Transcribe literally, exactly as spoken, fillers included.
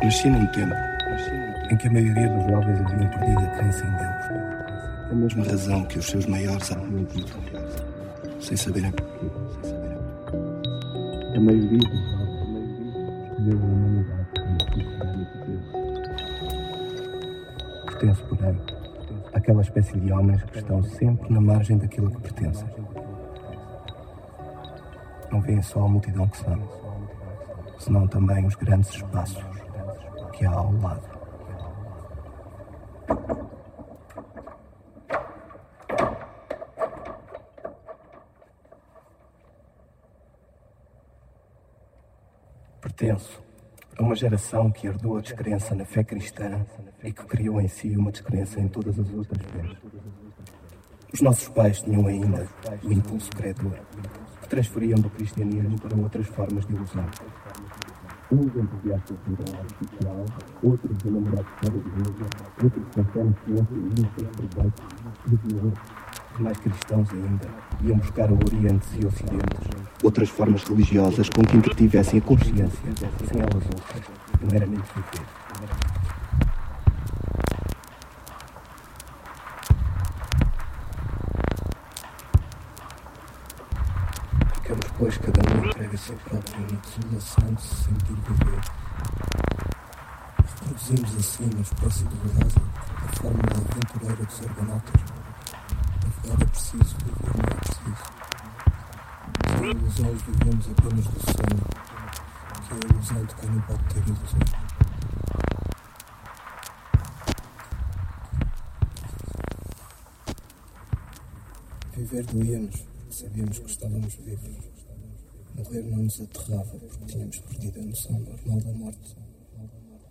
Nasci num tempo em que a maioria dos jovens haviam perdido a crença em Deus. A mesma razão que os seus maiores haviam tido, sem saberem porquê. A maioria dos jovens escolheu a humanidade como sucedâneo de Deus. Pertence, porém, àquela espécie de homens que estão sempre na margem daquilo que pertencem. Não veem só a multidão que são, senão também os grandes espaços que há ao lado. Pertenço a uma geração que herdou a descrença na fé cristã e que criou em si uma descrença em todas as outras fés. Os nossos pais tinham ainda o impulso credor, que transferiam do cristianismo para outras formas de ilusão. Uns entusiastas da artificial, outros enamorados fora de igreja, outros com fé na ciência e muitos proveitos, e mais cristãos ainda, iam buscar orientes e ocidentes, outras formas religiosas com que entretivessem a consciência, sem elas outras, não era nem de viver. Ficamos, pois, cada um entregue a si próprio na desolação de se sentir viver. Reproduzimos assim na espécie dolorosa a fórmula aventureira dos argonautas. Na verdade é preciso viver, não é preciso. Sem ilusões vivemos apenas do sonho, que é a ilusão de quem não pode ter ilusões. Viver doía-nos, sabíamos que estávamos vivos. Morrer não nos aterrava porque tínhamos perdido a noção normal da morte.